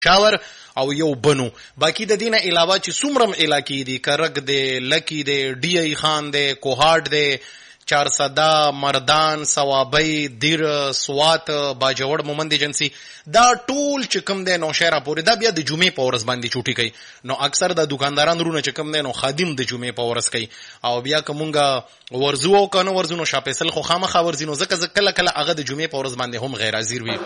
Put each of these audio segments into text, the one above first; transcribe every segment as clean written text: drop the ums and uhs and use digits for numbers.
شاور او یو بنو. باقی د دینه علاوه چې څومره علاقې دي، کرک دی، لکی دی، ډی ای خان دی، کوهاټ دی، چارسده، مردان، سوابی، دیر، سوات، باجوړ، مومند ایجنسی، دا ټول چې کوم دی نوشهره پورې دا بیا د جمعې په ورځ باندې چوټي کوي. نو اکثر د دکانداران رونه چې کوم دی نو خادم د جمعې په ورځ کوي. او بیا کومګه ورزو او کنه ورزو نو شاپېسل خو خامخا ورزي نو ځکه کله کله هغه د جمعې په ورځ باندې هم غیر حاضر وي.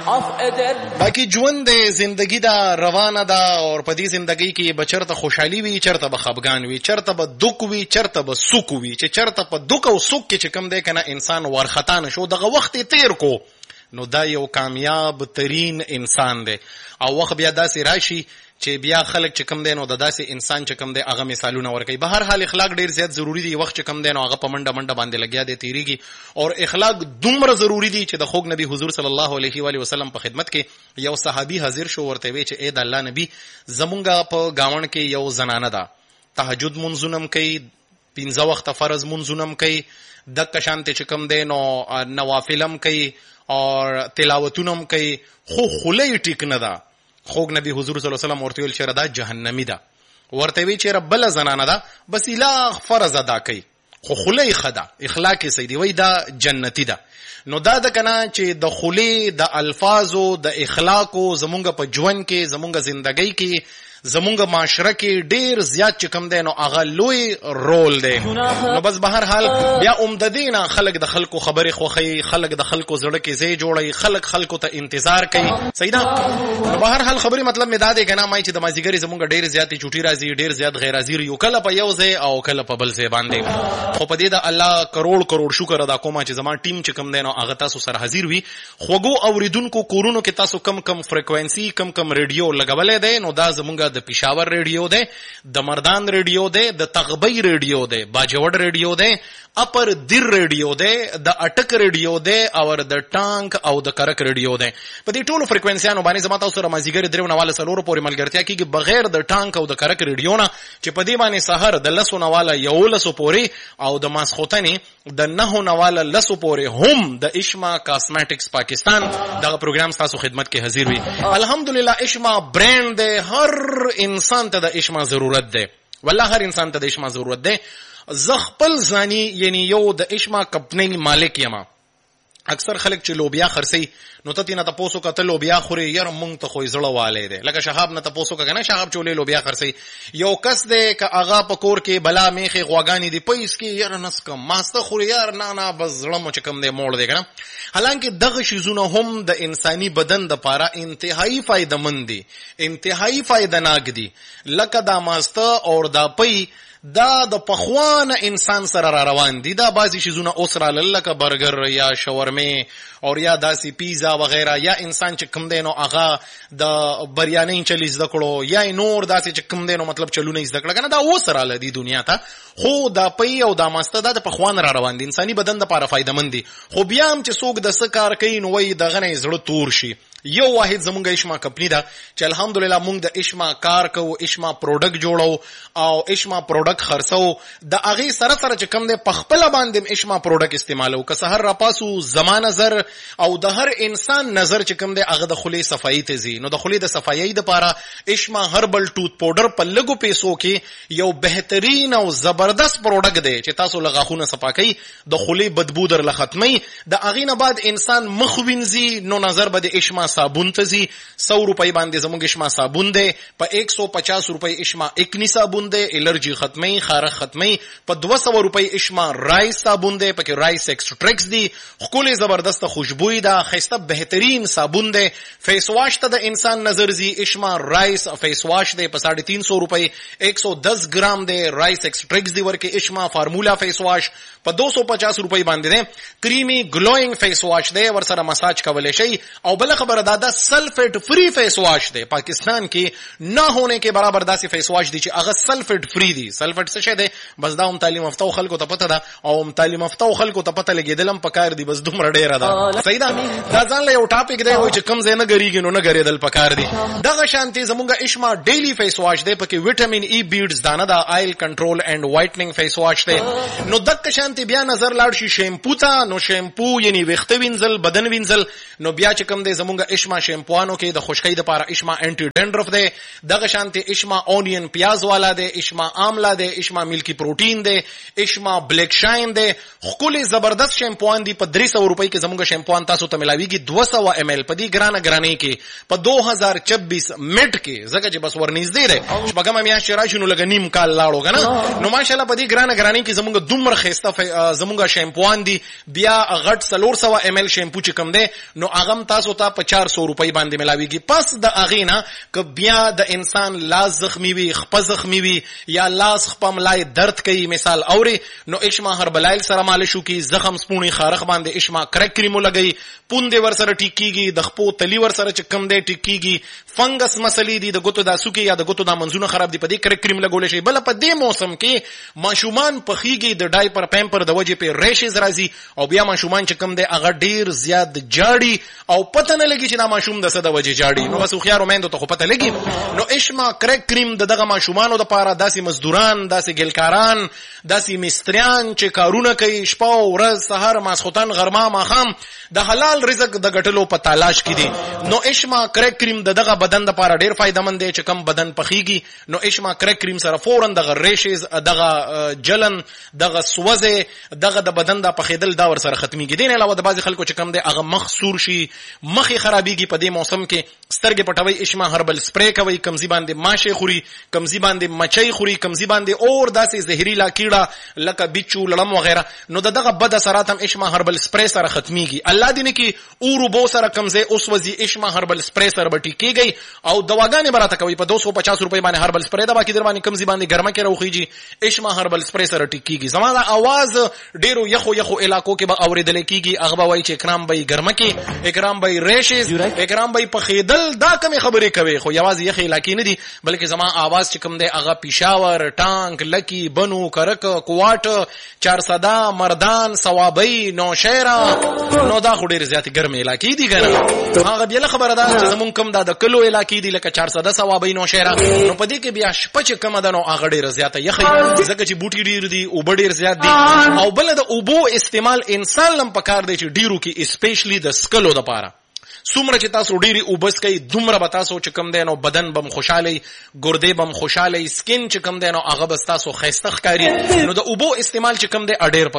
باقي ژوند د زندگی دا روانه ده او په دې زندگی کې بچرته خوشحالي وي، چرته به خفګان وي، چرته به دوک وي، چرته به سوک وي. چې چرته په دوک او سوک کې چې کوم دی کنه انسان ورخطا نشو دغه وخت تیر کو نو دا یو کامیاب ترین انسان دی. او وخت بیا داسې راشي چې بیا خلک چې کم دی نو د داسې انسان چې کم دی هغه مثالونه ورکوي. به هر حال اخلاق ډیر زیات ضروری دی. وخت چې کم دی نو هغه په منډه منډه باندې لګیا دی تیریږي. او اخلاق دومره ضروری دی چې د خوږ نبی حضور صلی الله علیه و وسلم په خدمت کې یو صحابي حاضر شو، ورته وی چې اے د الله نبی زمونږه په گاون کې یو زنانه ده، تهجد منځونم کوي، 15 وخت فرض منځونم کوي، د کشانته چې کم دی نو نوافلم کوي او تلاوتونم کوي، خو خله ټیک نه ده. خوږ نبی حضور صلی الله علیه وسلم ورته ویل چې دا جهنمی ده. ورته وی چې رب زنانه ده بس اله فرض ادا کوي خو خله خدا اخلاق صحیح دی، وای دا جنتی ده. نو دا د کنه چې د خله د الفاظو د اخلاقو زمونږ په ژوند کې زمونږ زندګۍ کې زمونږ معاشره کې ډیر زیات چې کم دی نو هغه لوی رول دی. نو بس به هر حال بیا عمددینه خلک د خلکو خبرې خوخی، خلک د خلکو زړه کې ځای جوړي، خلک خلکو ته انتظار کوي. صحیح ده. نو به هر حال خبرې مطلب می دا دی کنه مای چې د مازیګری زمونږ ډیر زیاتې چوټي راځي، ډیر زیات غیر حاضر یو، کله په یو ځای او کله په بل ځای باندې. خو په دې د الله کروڑ شکر ادا کوم چې زما ټیم چې کم دی نو هغه تاسو سره حاضر وي. خوګو اوریدونکو کورونو کې تاسو کم فریکوئنسي کم ریډیو لګولې دی. نو دا زمونږ د پېښور ریډیو دی، د مردان ریډیو دی، د تغبی ریډیو دی، باجوړ ریډیو دی، اپر دیر ریډیو دی، د اټک ریډیو دی او د ټانک او د کرک ریډیو دی. په دې ټولو فریکوئنسیانو باندې زما تاسو سره مازیګر درو نواله سلور پورې ملګرتیا کیږي بغیر د ټانک او د کرک ریډیو نه، چې په دې باندې سحر د لسو نواله یو لسو پورې او د ماسخوتنې د 9 نواله لسو پورې هم د اشما کاسمیټکس پاکستان دغه پروګرام تاسو خدمت کې حاضر وي. الحمدلله اشما برانډ دی، هر انسان ته د اشما ضرورت دی، والله هر انسان ته د اشما ضرورت دی. زه خپل ځاني یعنی یو د اشما کمپنۍ مالک یم. اکثر خلک چې لوبیا خرڅي نو ته نه تاسو کته لوبیا خوري یار مونږ ته خو زړه والے دی، لکه شهاب نه تاسو کنه شهاب چولې لوبیا خرڅي یو کس دی ک اغا پکور کې بلا میخه غواګانی دی پیس کې یار نس کم ماسته خوري یار نه بس زړه مو چکم دی موړ دی کنه. حالانکه دغه شیزونه هم د انساني بدن د پاره انتهایی فائدمند دي، انتهایی فائدناک دي. لکه دا ماسته او دا پي دا د پخوان انسان سره را روان دي. دا بعضی شیزونه اوس را لکه برګر یا شاورمه او یا داسې پیزا وغیرہ، یا انسان چې کم دینو هغه د بریانی چلی زده کړو یا نور داسې چې کم دینو مطلب چلونه زده کړه کنه، دا اوس را لدی دنیا ته. خو دا پي او دا ماسته دا د پخوان را روان دي، انساني بدن د لپاره فائدمند دي. خو بیا هم چې څوک د څه کار کوي نو وای دغه نه زړه تور شي. یو واحد زمونږ اشما کمپنی ده چې الحمدلله مونږ د اشما کار کوو، اشما پروډکټ جوړو او اشما پروډکټ خرڅو. د هغه سره چې کم ده په خپل باندې اشما پروډکټ استعمالو. که سحر را پاسو زمانه نظر او د هر انسان نظر چې کم ده هغه د خلی صفائی ته زی. نو د خلی د صفائی د لپاره اشما هربل ټوث پاوډر په لګو پیسو کې یو بهترین او زبردست پروډکټ دی چې تاسو لغاخونه صفا کوي، د خلی بدبو در لختمي. د هغه نه بعد انسان مخ وینځي نو نظر به د اشما صابون ته زی. 100 روپۍ باندې زموږ اشما صابون دی، په 150 روپۍ اشما اکنی صابون دی، الرجی ختمي، خارخ ختمي. په 200 روپۍ اشما رایس صابون دی، پکې رایس ایکسټریکس دی، خولي زبردست خوشبوئی دا، خسته بهترین صابون دی. فیس واش ته د انسان نظر زی، اشما رایس فیس واش دی په 350 روپۍ، 110 ګرام دی، رایس ایکسټریکس دی ورکه اشما فارمولا فیس واش په 250 روپۍ باندې دی. کریمی گلوینګ فیس واش دی، ور سره مساج کولای شي. او بل خبره دا سلفیٹ فری فیس واش دی. پاکستان کې نه ہونے کے برابر داسې فیس واش دی چې هغه سلفیٹ فری دی. سلفیٹ څه شی دی؟ بس دا هم تعلیم یافته خلکو ته پته ده او هم تعلیم یافته خلکو ته پته لګیدلم پکار دی، بس دومره ډیره ده. صحیح ده. دا ځان له یو ټاپک دی چې کم ځای نه ګریږي نو نه ګریدل پکار دی. دغه شانتي زمونږ اشما ډیلی فیس واش دی، پکې وټامین ای بیډز دانه دا آیل کنټرول اینڈ وایټنینګ فیس واش دی. نو دغه شانتي بیا نظر لاړ شي شیمپو ته. نو شیمپو یعنی ویښته وینځل، بدن وینځل. نو بیا چې کم دی زمونږ اشما شیمپوانو کې د خشکۍ د لپاره اشما انټي ډینډرف دی، دغه شانتي اشما اونین پیاز والا دی، اشما آملا دی، اشما ملکی پروټین دی، اشما بلیک شاین دی. خولي زبردست شیمپوان دی. په 300 روپۍ کې زموږ شیمپوان تاسو ته ملاويږي 200 ml په دې ګرانه کې په 2024 مټ کې، ځکه چې بس ورنږدې دی شپږمه میاشت راشي نو لګ نیم کال لاړو کنه. نو ماشاءالله په دې ګرانه کې زموږ دومره خسته زموږ شیمپوان دی. بیا غټ 400 ml شیمپو چې کم دی نو هغه تاسو ته په 400 روپۍ باندې ملاويږي. پس د اغینا ک بیا د انسان لاس زخمی وي، خپ زخمی وي، یا لاس خپم لای درد کوي مثال اوري، نو اشما هربلایل سره مالشو کی، زخم سپونی خارخ باندې اشما کرک کریمو لګي، پوندې ور سره ټیکيږي، د خپو تلی ور سره چکم دی ټیکيږي، فنګس مسلې دي د ګوتو د سوکي یا د ګوتو د منځونه خراب دي، په دې کرک کریم لګول شي. بل په دې موسم کې ماشومان پخېږي د ډایپر پمپر د وجې په ریشز راځي، او بیا ماشومان چکم دی هغه ډیر زیات جاړي او پته نه لګي چې دا ماشوم د څه د وجې جاړي. نو بس خو مېندو ته خو پته لګي. نو اشما کرک کریم دغه ماشومانو د لپاره داسې مزدوران، داسې ګلکاران، داسې مستریان چې کارونه کوي شپه او ورځ، سحر ماسخوتن غرمه ماخام د حلال رزق د ګټلو په تلاش کې دي. نو اشما کرک کریم دغه بدن د لپاره ډیر فائدمند دی چې کم بدن پخېږي. نو اشما کرک کریم سره فورن دغه ریشز، دغه جلن، دغه سوځه، دغه د بدن د پخېدل دا ور سره ختميږي. دین علاوه د بعضی خلکو چې کم دی هغه مخ سور شي، مخې خرابيږي په دې موسم کې، سترګې پټوي، اشما هربل سپری کوي، کمزي باندې ماشه خوري، کمزي باندې مچۍ خوري، کمزي باندې اور داسې زهريلا کیړه لکه بچو لړم وغیرہ، نو دغه بد اثرات هم اشما هربل سپری سره ختميږي. الله دې نه کې اور بو سره کمزه اوس وځي اشما هربل سپری سره بټی کیږي او دواګانې براته کوي په 250 روپۍ باندې هربل سپری دا باقي در باندې کمزي باندې ګرمه کې راوخیږي، اشما هربل سپری سره ټیکيږي. زموږه आवाज ډیرو یخو علاقو کې به اوریدل کیږي، هغه وایي چې اکرام به ګرمه کې، اکرام به ریشز، اکرام به پخېدل، دا کوم خبرې کوي، خو یوازې یخ علاقې نه دي بلکې زما आवाज چې کوم دی هغه پېښور، ټانک، لکی، بنو، کرک، کوواټ، چارسدا، مردان، ثوابی، نوشهره، نو دا خو ډېر زیات ګرم علاقې دي کنه. هغه بیا خبره ده چې زمون کوم د کلو علاقې دي لکه چارسدا، ثوابی، نوشهره، نو په دې کې بیا شپه چې کوم ده نو هغه ډېر زیات یخي، ځکه چې بوټي ډېر دي او ډېر زیات دي. او بل د اوبو استعمال انسان لم پکار دی چې ډیرو کې اسپیشلی د سکلو د پاره څومره چې تاسو ډیری اوبس کوي دومره به تاسو چې کم دی نو بدن بم خوشاله، ګردې بم خوشاله، سکین چې کم دی نو هغه به تاسو خسته ښکاری. نو د اوبو استعمال چې کم دی اډیر